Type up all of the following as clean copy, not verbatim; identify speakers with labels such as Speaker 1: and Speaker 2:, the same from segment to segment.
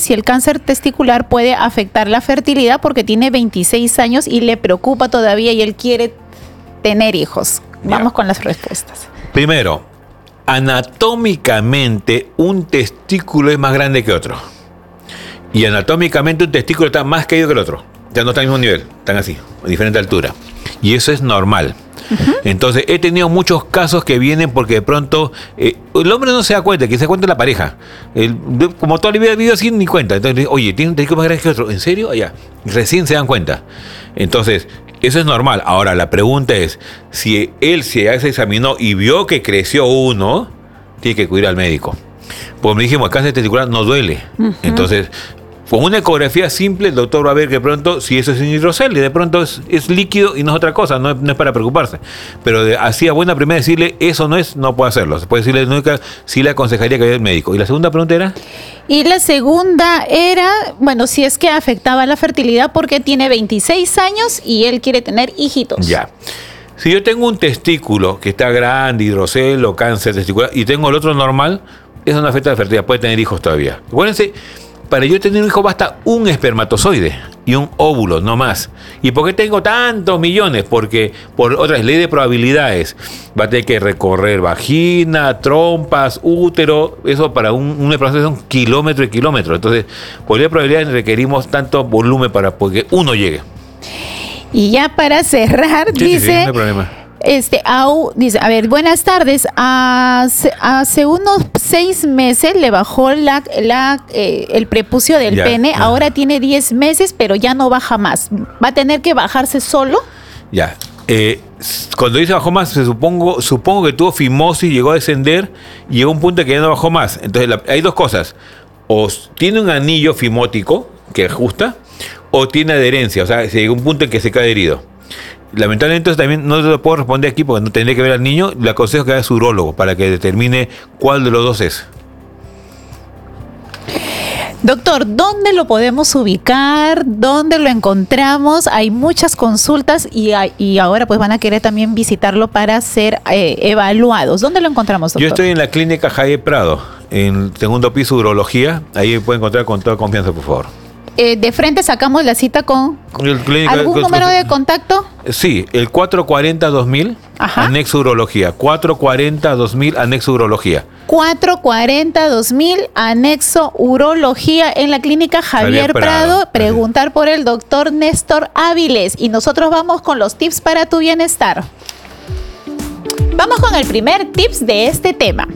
Speaker 1: si el cáncer testicular puede afectar la fertilidad porque tiene 26 años y le preocupa todavía y él quiere tener hijos. Vamos con las respuestas.
Speaker 2: Primero, anatómicamente un testículo es más grande que otro. Y anatómicamente un testículo está más caído que el otro. Ya no está al mismo nivel, están así, a diferente altura. Y eso es normal. Entonces, he tenido muchos casos que vienen porque de pronto el hombre no se da cuenta, que se da cuenta la pareja. Como toda la vida ha vivido así, ni cuenta. Entonces, oye, tiene un testículo más grande que otro. ¿En serio? Allá. Recién se dan cuenta. Entonces, eso es normal. Ahora, la pregunta es, si él se examinó y vio que creció uno, tiene que acudir al médico. Porque me dijimos, el cáncer testicular no duele. Entonces, con una ecografía simple, el doctor va a ver que pronto, si eso es un hidrocel, y de pronto es líquido y no es otra cosa, no es para preocuparse. Pero así a buena primera decirle, eso no es, no puede hacerlo. Se puede decirle nunca, sí le aconsejaría que vaya al médico. ¿Y la segunda pregunta era?
Speaker 1: Y la segunda era, bueno, si es que afectaba la fertilidad porque tiene 26 años y él quiere tener hijitos.
Speaker 2: Ya. Si yo tengo un testículo que está grande, hidrocel o cáncer testicular, y tengo el otro normal, eso no afecta a la fertilidad, puede tener hijos todavía. Acuérdense, para yo tener un hijo basta un espermatozoide y un óvulo, no más. ¿Y por qué tengo tantos millones? Porque por otra ley de probabilidades va a tener que recorrer vagina, trompas, útero. Eso para un espermatozoide es un kilómetro y kilómetro. Entonces, por ley de probabilidades requerimos tanto volumen para que uno llegue.
Speaker 1: Y ya para cerrar,
Speaker 2: Sí,
Speaker 1: dice...
Speaker 2: no hay problema.
Speaker 1: Dice, a ver, buenas tardes. Hace unos 6 meses le bajó el prepucio del pene. Ahora tiene 10 meses, pero ya no baja más. ¿Va a tener que bajarse solo?
Speaker 2: Ya. Cuando dice bajó más, supongo que tuvo fimosis, llegó a descender y llegó a un punto que ya no bajó más. Entonces, hay dos cosas. O tiene un anillo fimótico que ajusta, o tiene adherencia. O sea, se llega a un punto en que se queda adherido. Lamentablemente también no te lo puedo responder aquí porque no tendría que ver al niño. Le aconsejo que vaya a su urólogo para que determine cuál de los dos es.
Speaker 1: Doctor, ¿dónde lo podemos ubicar? ¿Dónde lo encontramos? Hay muchas consultas y ahora pues van a querer también visitarlo para ser evaluados. ¿Dónde lo encontramos, doctor?
Speaker 2: Yo estoy en la clínica Javier Prado, en el segundo piso, urología. Ahí me puede encontrar con toda confianza, por favor.
Speaker 1: De frente sacamos la cita con algún número de contacto.
Speaker 2: Sí, el 440-2000, anexo urología. 440-2000, anexo urología.
Speaker 1: 440-2000, anexo urología en la clínica Javier Prado. Preguntar por el doctor Néstor Áviles. Y nosotros vamos con los tips para tu bienestar. Vamos con el primer tips de este tema.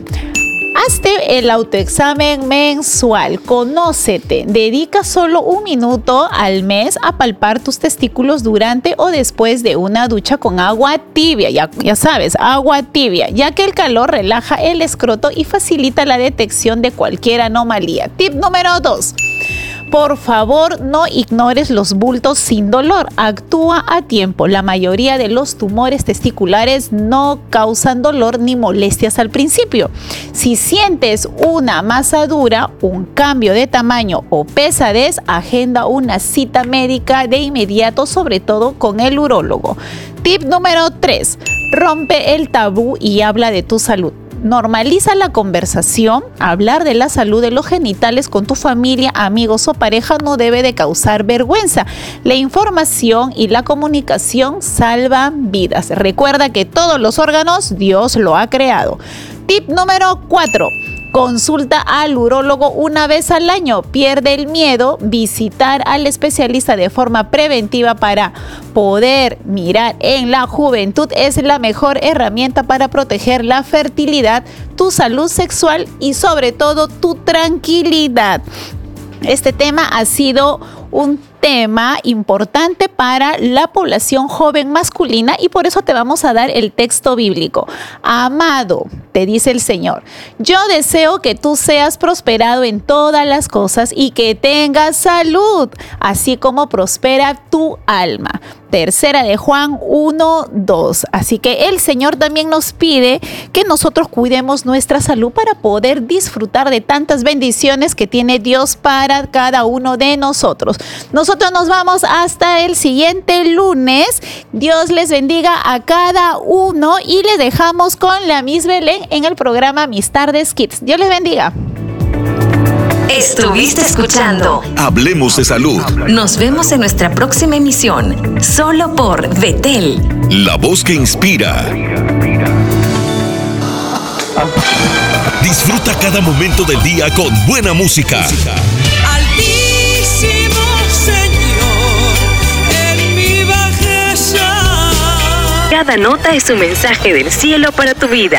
Speaker 1: Hazte el autoexamen mensual, conócete, dedica solo 1 minuto al mes a palpar tus testículos durante o después de una ducha con agua tibia, ya sabes, agua tibia, ya que el calor relaja el escroto y facilita la detección de cualquier anomalía. Tip número 2. Por favor, no ignores los bultos sin dolor. Actúa a tiempo. La mayoría de los tumores testiculares no causan dolor ni molestias al principio. Si sientes una masa dura, un cambio de tamaño o pesadez, agenda una cita médica de inmediato, sobre todo con el urólogo. Tip número 3. Rompe el tabú y habla de tu salud. Normaliza la conversación. Hablar de la salud de los genitales con tu familia, amigos o pareja no debe de causar vergüenza. La información y la comunicación salvan vidas. Recuerda que todos los órganos Dios lo ha creado. Tip número 4. Consulta al urólogo una vez al año. Pierde el miedo. Visitar al especialista de forma preventiva para poder mirar en la juventud es la mejor herramienta para proteger la fertilidad, tu salud sexual y sobre todo tu tranquilidad. Este tema ha sido un tema importante para la población joven masculina y por eso te vamos a dar el texto bíblico. Amado, te dice el Señor, yo deseo que tú seas prosperado en todas las cosas y que tengas salud, así como prospera tu alma. Tercera de Juan 1:2. Así que el Señor también nos pide que nosotros cuidemos nuestra salud para poder disfrutar de tantas bendiciones que tiene Dios para cada uno de nosotros. Nosotros nos vamos hasta el siguiente lunes. Dios les bendiga a cada uno y les dejamos con la Miss Belén en el programa Mis Tardes Kids. Dios les bendiga.
Speaker 3: Estuviste escuchando
Speaker 4: Hablemos de Salud.
Speaker 3: Nos vemos en nuestra próxima emisión, solo por Betel,
Speaker 4: la voz que inspira. Disfruta cada momento del día con buena música.
Speaker 5: Altísimo Señor, en mi bajeza.
Speaker 3: Cada nota es un mensaje del cielo para tu vida.